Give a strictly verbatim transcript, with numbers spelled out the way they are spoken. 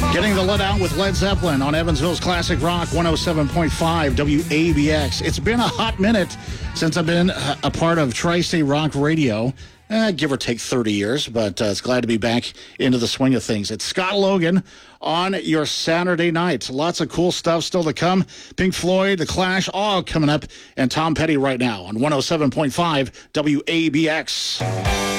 Getting the let out with Led Zeppelin on Evansville's Classic Rock one oh seven point five W A B X. It's been a hot minute since I've been a part of Tri-State Rock Radio. Eh, give or take thirty years, but uh, it's glad to be back into the swing of things. It's Scott Logan on your Saturday night. Lots of cool stuff still to come. Pink Floyd, The Clash, all coming up. And Tom Petty right now on one oh seven point five W A B X.